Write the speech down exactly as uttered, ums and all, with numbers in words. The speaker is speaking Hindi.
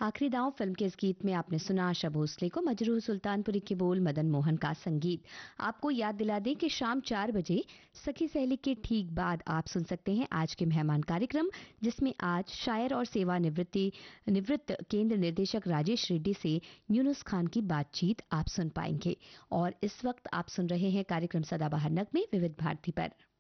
आखिरी दांव फिल्म के इस गीत में आपने सुना आशा भोसले को, मजरूह सुल्तानपुरी के बोल, मदन मोहन का संगीत। आपको याद दिला दें कि शाम चार बजे सखी सहेली के ठीक बाद आप सुन सकते हैं आज के मेहमान कार्यक्रम, जिसमें आज शायर और सेवानिवृत्ति निवृत्त केंद्र निर्देशक राजेश रेड्डी से यूनुस खान की बातचीत आप सुन पाएंगे। और इस वक्त आप सुन रहे हैं कार्यक्रम सदाबहार नगमे विविध भारती पर।